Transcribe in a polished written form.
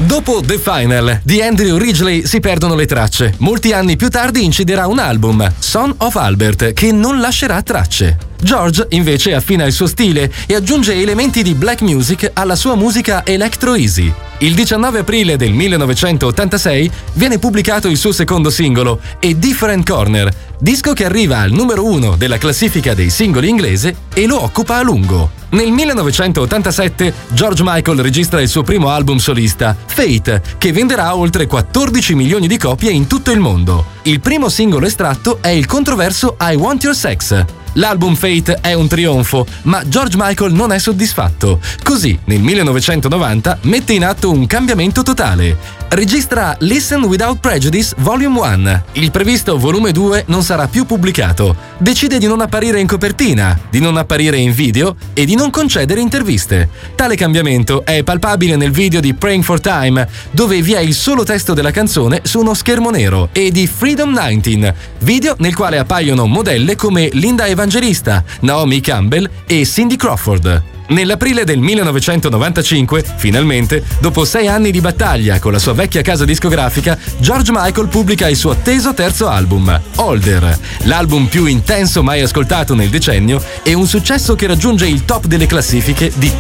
Dopo The Final di Andrew Ridgeley si perdono le tracce. Molti anni più tardi inciderà un album, Son of Albert, che non lascerà tracce. George invece affina il suo stile e aggiunge elementi di black music alla sua musica electro easy. Il 19 aprile del 1986 viene pubblicato il suo secondo singolo, A Different Corner, disco che arriva al numero 1 della classifica dei singoli inglese e lo occupa a lungo. Nel 1987 George Michael registra il suo primo album solista, Fate, che venderà oltre 14 milioni di copie in tutto il mondo. Il primo singolo estratto è il controverso I Want Your Sex. L'album Fate è un trionfo, ma George Michael non è soddisfatto. Così, nel 1990, mette in atto un cambiamento totale. Registra Listen Without Prejudice Volume 1. Il previsto volume 2 non sarà più pubblicato. Decide di non apparire in copertina, di non apparire in video e di non concedere interviste. Tale cambiamento è palpabile nel video di Praying for Time, dove vi è il solo testo della canzone su uno schermo nero, e di Freedom 19, video nel quale appaiono modelle come Linda Evangelista, Naomi Campbell e Cindy Crawford. Nell'aprile del 1995, finalmente, dopo 6 anni di battaglia con la sua vecchia casa discografica, George Michael pubblica il suo atteso terzo album, Older, l'album più intenso mai ascoltato nel decennio e un successo che raggiunge il top delle classifiche di